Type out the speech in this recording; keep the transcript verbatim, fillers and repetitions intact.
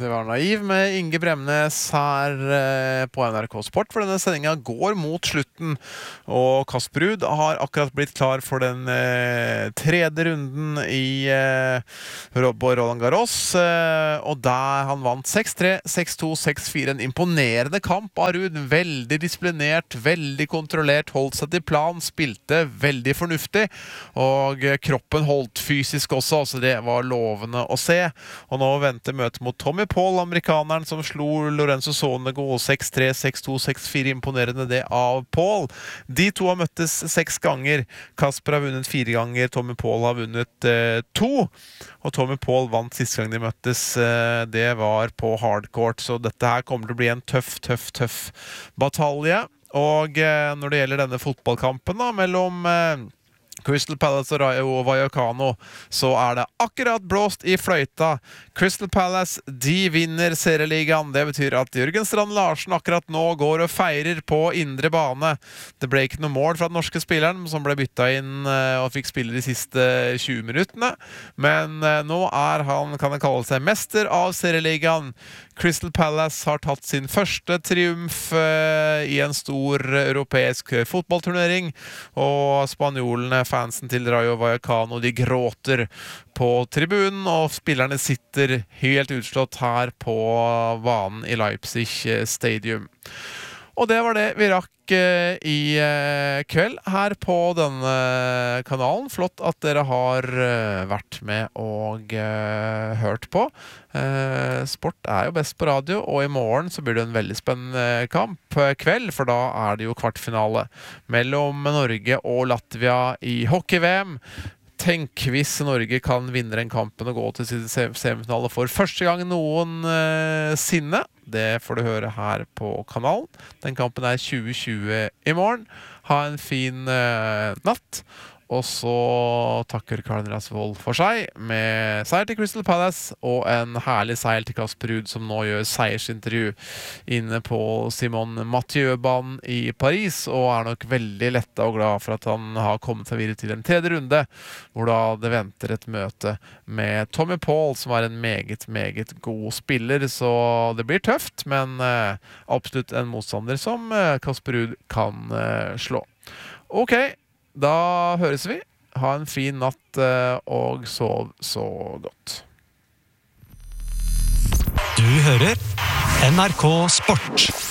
Det var Naiv med Inge Bremnes her eh, på N R K Sport, for denne sendingen går mot slutten, og Kasper Ruud har akkurat blitt klar for den eh, tredje runden i eh, Roland Garros, eh, og der han vant seks tre, seks to, seks fire, en imponerende kamp av Ruud, veldig disiplinert, veldig kontrollert, holdt seg til plan, spilte veldig fornuftig, og eh, kroppen holdt fysisk også, så det var lovende å se, og nå venter møtet mot Tommy Paul, amerikaneren som slo Lorenzo Sonego seks tre, seks to, seks fire, imponerende det av Paul. De to har møttes seks ganger. Kasper har vunnet fire ganger, Tommy Paul har vunnet eh, to. Og Tommy Paul vant siste gang de møttes, eh, det var på hardcourt, så dette her kommer til å bli en tøff, tøff, tøff batalje. Og eh, når det gjelder denne fotballkampen da, mellom eh, Crystal Palace og Rayo Vallecano, så er det akkurat blåst i fløyta. Crystal Palace, de vinner serieligaen. Det betyr at Jørgen Strand Larsen akkurat nå går og feirer på indre bane. Det ble ikke noe mål fra den norske spilleren, som ble byttet inn og fikk spille de siste tjue minuttene. Men nå er han, kan han kalle seg, mester av serieligaen. Crystal Palace har tatt sin første triumf uh, i en stor europeisk fotballturnering, og spanjolene, fansen til Rayo Vallecano, de gråter på tribunen, og spillerne sitter helt utslått her på banen i Leipzig Stadium. Og det var det vi rakk uh, i uh, kveld her på denne kanalen. Flott at dere har uh, vært med og uh, hørt på. Uh, sport er jo best på radio, og i morgen så blir det en veldig spennende kamp uh, kveld, for da er det jo kvartfinale mellom Norge og Latvia i hockey-V M. Tenk hvis Norge kan vinne den kampen og gå til sin semifinale for første gang noen uh, sinne. Det får du høre her på kanalen. Den kampen er tjue tjue i morgen. Ha en fin uh, natt. Og så takker Karen Rasvold for seg med seier til Crystal Palace og en herlig seier til Kasper Ruud, som nå gjør seiersintervju inne på Simon Mathieu-banen i Paris, og er nok veldig letta og glad for at han har kommet seg videre til en tredje runde, hvor da det venter et møte med Tommy Paul, som er en meget, meget god spiller. Så det blir tøft, men eh, absolutt en motstander som eh, Kasper Ruud kan eh, slå. Ok, da høres vi. Ha en fin natt og sov så godt. Du hører N R K Sport.